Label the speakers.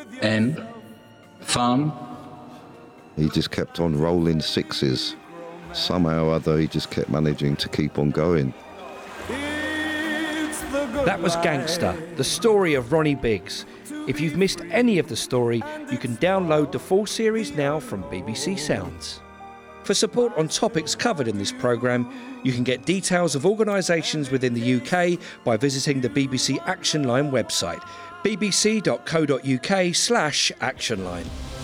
Speaker 1: N. Fun.
Speaker 2: He just kept on rolling sixes. Somehow or other, he just kept managing to keep on going.
Speaker 3: That was Gangster, the story of Ronnie Biggs. If you've missed any of the story, you can download the full series now from BBC Sounds. For support on topics covered in this programme, you can get details of organisations within the UK by visiting the BBC Action Line website, bbc.co.uk/actionline.